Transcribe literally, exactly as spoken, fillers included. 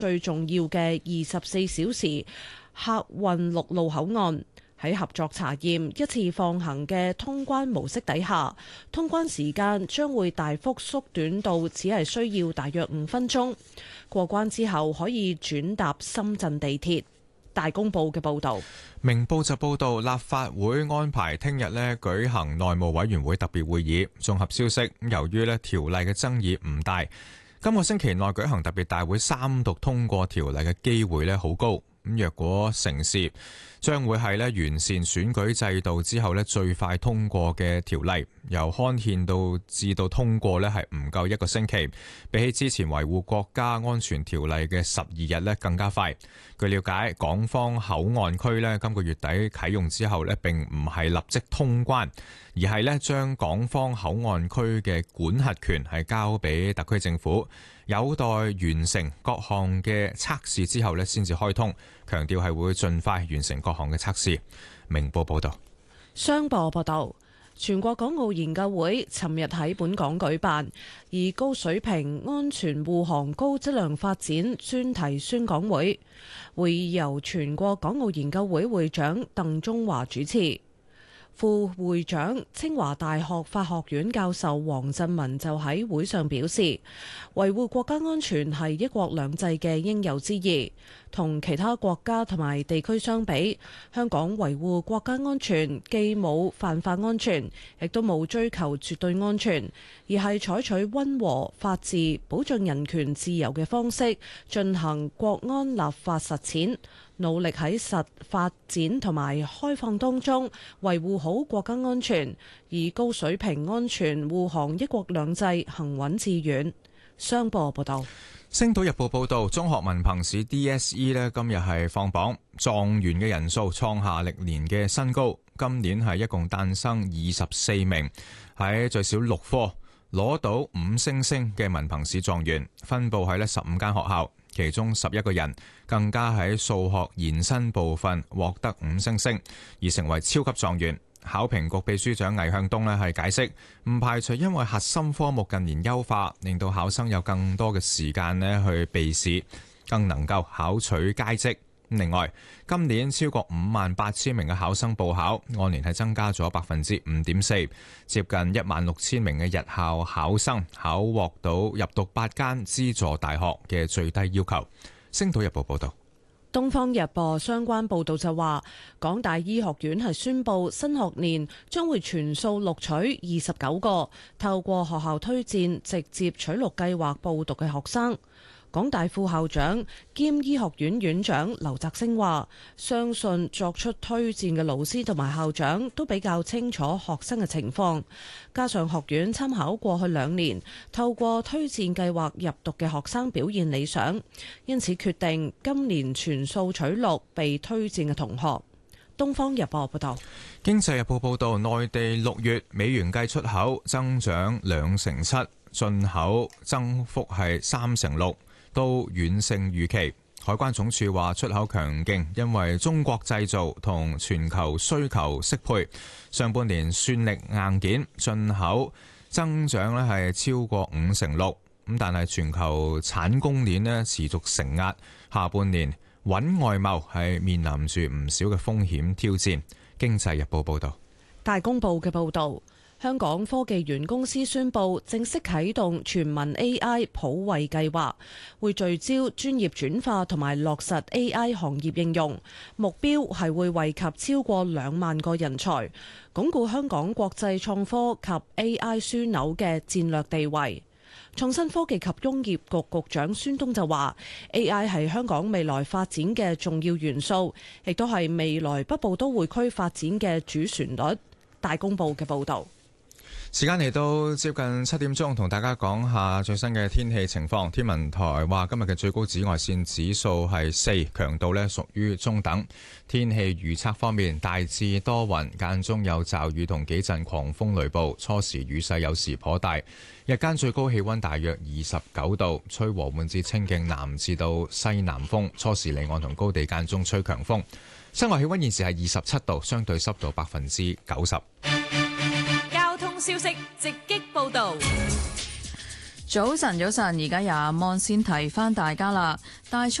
最重要嘅二十四小時客運陸路口岸。喺合作查驗一次放行嘅通關模式底下，通關時間將會大幅縮短到只係需要大約五分鐘。過關之後可以轉搭深圳地鐵。大公報嘅報導， 明報就報導立法會安排聽日呢舉行內務委員會特別會議。綜合消息，由於呢條例嘅爭議唔大，今個星期內舉行特別大會三讀通過條例嘅機會呢好高。咁若果成事，將會係咧完善選舉制度之後咧最快通過嘅條例，由刊憲到至到通過咧係唔夠一個星期，比起之前維護國家安全條例嘅十二日咧更加快。據了解，港方口岸區咧今個月底啟用之後咧並唔係立即通關，而係咧將港方口岸區嘅管轄權係交俾特區政府，有待完成各項嘅測試之後咧先至開通。強調係會盡快完成各項嘅測試。明報報道。 商報報道，全國港澳研究會尋日喺本港舉辦以高水平安全護航高質量發展專題宣講會，會議由全國港澳研究會會長鄧中華主持。副會長清華大學法學院教授黃振文就喺會上表示，維護國家安全係一國兩制嘅應有之義。同其他國家同埋地區相比，香港維護國家安全既冇泛化安全，亦都冇追求絕對安全，而係採取溫和、法治、保障人權自由嘅方式進行國安立法實踐，努力喺實發展同埋開放當中維護好國家安全，以高水平安全護航一國兩制行穩致遠。商報報道。 星島日報報道，中學文憑試 D S E 呢今日係放榜，狀元嘅人數創下歷年嘅新高。今年係一共誕生二十四名喺最少六科攞到五星星嘅文憑試狀元，分佈喺呢十五間學校，其中十一個人更加喺數學延伸部分獲得五星星，而成為超級狀元。考評局秘書長魏向東呢係解釋，唔排除因為核心科目近年優化，令到考生有更多嘅時間呢去備試，更能夠考取佳績。另外，今年超過五萬八千名嘅考生報考，按年係增加咗百分之五點四，接近一萬六千名嘅日校考生考獲到入讀八間資助大學嘅最低要求。星島日報報道。 東方日報相關報導就話，港大醫學院係宣布新學年將會全數錄取二十九個透過學校推薦直接取錄計劃報讀嘅學生。港大副校長兼醫學院院長劉澤星話，相信作出推薦嘅老師同埋校長都比較清楚學生嘅情況，加上學院參考過去兩年透過推薦計劃入讀嘅學生表現理想，因此決定今年全數取錄被推薦嘅同學。東方日報報道。 經濟日報報道，內地六月美元計出口增長兩成七，進口增幅係三成六。都遠勝預期。海關總署話出口強勁，因為中國製造同全球需求適配。上半年算力硬件進口增長咧係超過五成六，咁但係全球產供鏈咧持續承壓，下半年穩外貿係面臨住唔少嘅風險挑戰。經濟日報報道。 大公報嘅報導。香港科技園公司宣布正式啟動全民 A I 普惠計劃，會聚焦專業轉化同埋落實 A I 行業應用，目標係會惠及超過兩萬個人才，鞏固香港國際創科及 A I 樞紐嘅戰略地位。創新科技及工業局局長孫東就話 A I 係香港未來發展嘅重要元素，亦都係未來北部都會區發展嘅主旋律。大公報嘅報導。 時間嚟到接近七點鐘，同大家講下最新嘅天氣情況。天文台話今日嘅最高紫外線指數係四，強度呢屬於中等。天氣預測方面，大致多雲，間中有驟雨同幾陣狂風雷暴，初時雨勢有時頗大。日間最高氣溫大約二十九度，吹和緩至清勁南至到西南風，初時離岸同高地間中吹強風。室外氣溫現時係二十七度，相對濕度百分之九十。 消息直擊報道。 早晨，早晨，而家有阿 Mon 先提翻大家啦。大